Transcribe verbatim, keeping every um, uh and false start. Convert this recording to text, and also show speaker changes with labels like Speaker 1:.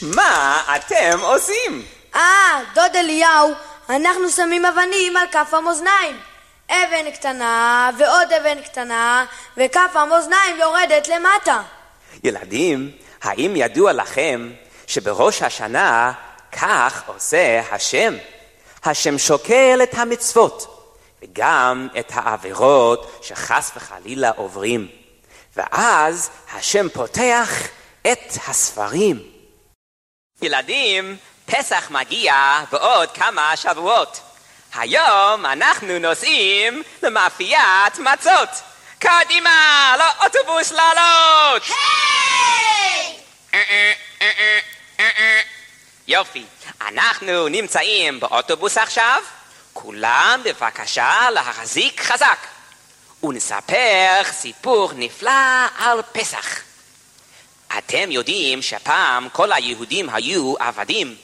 Speaker 1: מה אתם עושים?
Speaker 2: אה, דוד אליהו, אנחנו שמים אבנים על כף המאזניים. אבן קטנה ועוד אבן קטנה, וכף המאזניים יורדת למטה.
Speaker 1: ילדים, האם ידוע לכם שבראש השנה כך עושה השם? השם שוקל את המצוות וגם את העבירות שחס וחלילה עוברים, ואז השם פותח את הספרים. ילדים, פסח מגיע בעוד כמה שבועות. היום אנחנו נוסעים למאפיית מצות. קדימה, לאוטובוס לעלות! היי! יופי, אנחנו נמצאים באוטובוס עכשיו. כולם בבקשה להחזיק חזק ונספר סיפור נפלא על פסח. אתם יודעים שפעם כל היהודים היו עבדים,